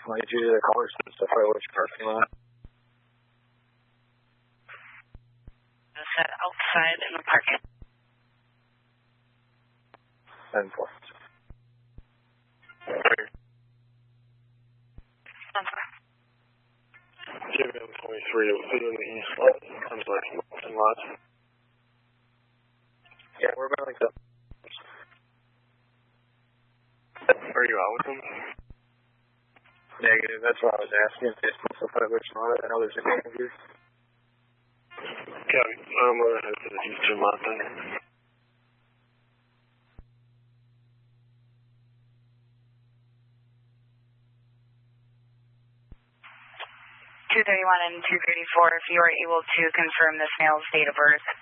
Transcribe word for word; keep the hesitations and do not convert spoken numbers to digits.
Why did you do the colors and stuff? I which parking lot? I said outside in the parking. ten four. J M twenty-three, it was in the east lot. I'm sorry, Milton lot. Yeah, we're about like that. Are you out with them? Negative, that's what I was asking. They specify which lot. I know there's a game here. Yeah, I'm going to head to the eastern lot then. two thirty-one and two thirty-four, if you are able to confirm this male's date of birth.